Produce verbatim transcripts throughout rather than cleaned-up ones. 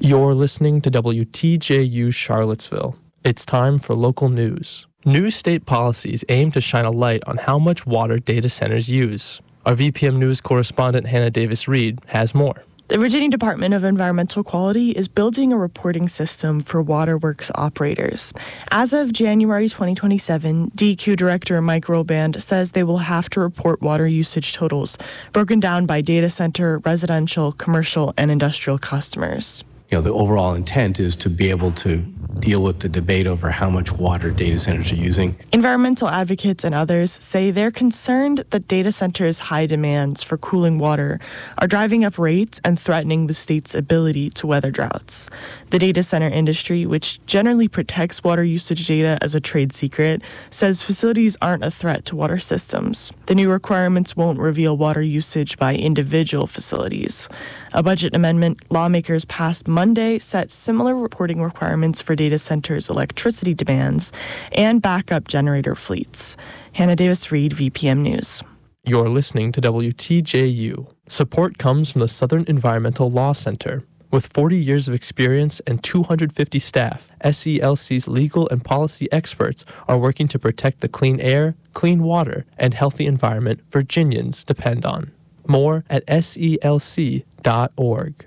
You're listening to W T J U Charlottesville. It's time for local news. New state policies aim to shine a light on how much water data centers use. Our V P M News correspondent Hannah Davis-Reed has more. The Virginia Department of Environmental Quality is building a reporting system for waterworks operators. As of January twenty twenty-seven, D E Q Director Mike Rolband says they will have to report water usage totals broken down by data center, residential, commercial, and industrial customers. You know, the overall intent is to be able to deal with the debate over how much water data centers are using. Environmental advocates and others say they're concerned that data centers' high demands for cooling water are driving up rates and threatening the state's ability to weather droughts. The data center industry, which generally protects water usage data as a trade secret, says facilities aren't a threat to water systems. The new requirements won't reveal water usage by individual facilities. A budget amendment lawmakers passed Monday set similar reporting requirements for data centers' electricity demands and backup generator fleets. Hannah Davis-Reed, V P M News. You're listening to W T J U. Support comes from the Southern Environmental Law Center. With forty years of experience and two hundred fifty staff, S E L C's legal and policy experts are working to protect the clean air, clean water, and healthy environment Virginians depend on. More at S E L C dot org.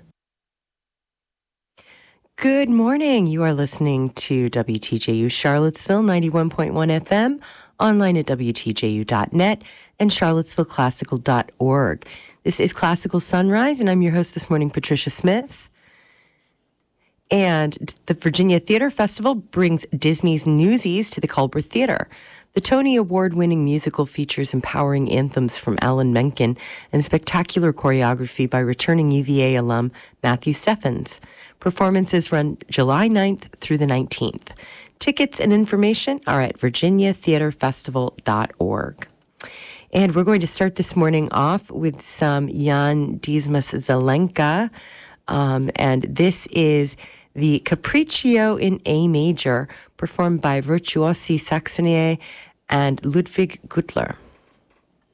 Good morning. You are listening to W T J U Charlottesville ninety-one point one F M, online at W T J U dot net and Charlottesville Classical dot org. This is Classical Sunrise, and I'm your host this morning, Patricia Smith. And the Virginia Theater Festival brings Disney's Newsies to the Culber Theater. The Tony Award-winning musical features empowering anthems from Alan Menken and spectacular choreography by returning U V A alum Matthew Steffens. Performances run July ninth through the nineteenth. Tickets and information are at Virginia Theater Festival dot org. And we're going to start this morning off with some Jan Dismas Zelenka. Um, and this is the Capriccio in A major, performed by Virtuosi Saxonier and Ludwig Gutler.